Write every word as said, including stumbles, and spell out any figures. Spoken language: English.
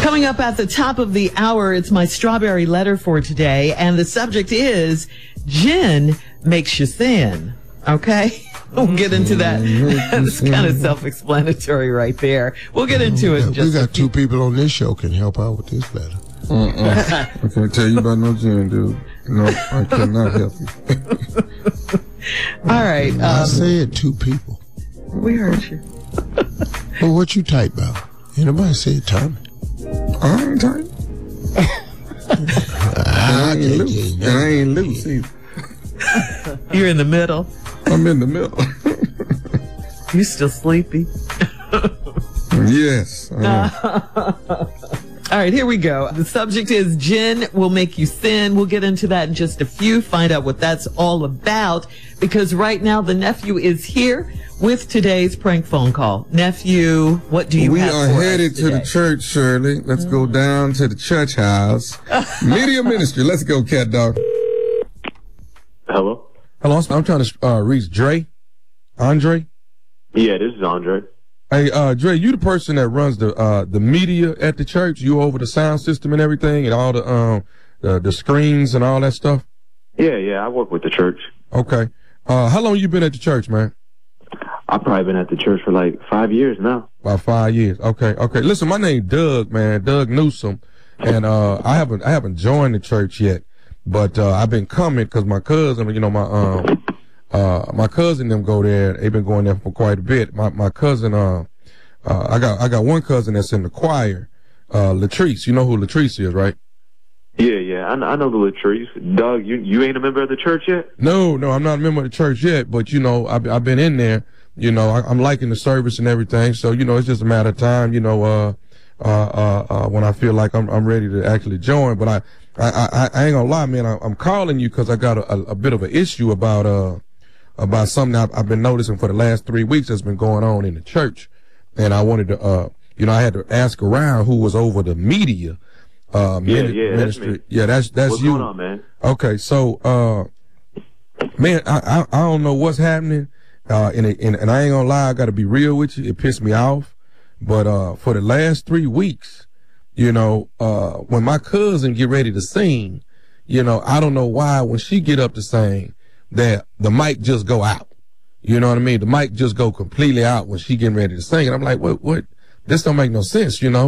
Coming up at the top of the hour, it's my strawberry letter for today, and the subject is gin makes you thin. Okay? We'll get into that. It's kind of self-explanatory right there. We'll get into it in just We got a few. two people on this show can help out with this letter. Uh-uh. I can't tell you about no gin, dude. No, I cannot help you. All right. I Um, said two people. we heard you. Well, what you type about? Anybody said Tommy? I ain't tight. I I ain't can't loose. tell And you I ain't loose either. You're in the middle. I'm in the middle. You still sleepy? Yes. I am. All right, here we go. The subject is gin will make you thin. We'll get into that in just a few, find out what that's all about, because right now the nephew is here with today's prank phone call. Nephew, what do you We have are for headed us to the today? church, Shirley. Let's go down to the church house. Media ministry. Let's go, cat dog. Hello? Hello, I'm trying to uh, reach Dre. Andre? Yeah, this is Andre. Hey, uh, Dre, you the person that runs the uh, the media at the church? You over the sound system and everything and all the um the, the screens and all that stuff? Yeah, yeah, I work with the church. Okay. Uh, how long you been at the church, man? I've probably been at the church for like five years now. About five years. Okay, okay. Listen, my name Doug, man, Doug Newsom, and uh, I haven't I haven't joined the church yet, but uh, I've been coming because my cousin, you know, my um uh my cousin them go there. They've been going there for quite a bit. My my cousin, uh, uh I got I got one cousin that's in the choir, uh, Latrice. You know who Latrice is, right? Yeah, yeah, I, I know the Latrice. Doug, you you ain't a member of the church yet? No, no, I'm not a member of the church yet, but you know, I've I've been in there. You know, I, I'm liking the service and everything. So, you know, it's just a matter of time, you know, uh, uh, uh, uh when I feel like I'm, I'm ready to actually join. But I, I, I, I ain't gonna lie, man. I, I'm calling you because I got a, a, a bit of an issue about, uh, about something I've, I've been noticing for the last three weeks that's been going on in the church. And I wanted to, uh, you know, I had to ask around who was over the media, uh, Yeah, mini- yeah, that's ministry. me. Yeah, that's, that's What's you. going on, man? Okay. So, uh, man, I, I, I don't know what's happening. Uh, and, it, and, and I ain't gonna lie, I gotta be real with you. It pissed me off. But, uh, for the last three weeks, you know, uh, when my cousin get ready to sing, you know, I don't know why when she get up to sing that the mic just go out. You know what I mean? The mic just go completely out when she getting ready to sing. And I'm like, what, what? This don't make no sense, you know?